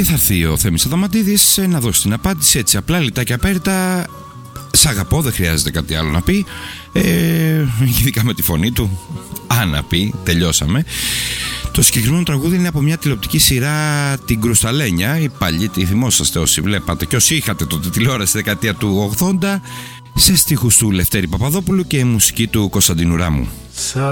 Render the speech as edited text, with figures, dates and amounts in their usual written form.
Και θα έρθει ο Θέμης Αδαμαντίδης να δώσει την απάντηση έτσι απλά, λιτά και απέριτα. Σ' αγαπώ, δεν χρειάζεται κάτι άλλο να πει, ειδικά με τη φωνή του. Αν να πει, τελειώσαμε. Το συγκεκριμένο τραγούδι είναι από μια τηλεοπτική σειρά, την Κρουσταλένια. Οι παλιοί τη θυμόσαστε όσοι βλέπατε και όσοι είχατε τότε τηλεόραση στη δεκαετία του 80, σε στίχους του Λευτέρη Παπαδόπουλου και μουσική του Κωνσταντίνου Ράμου.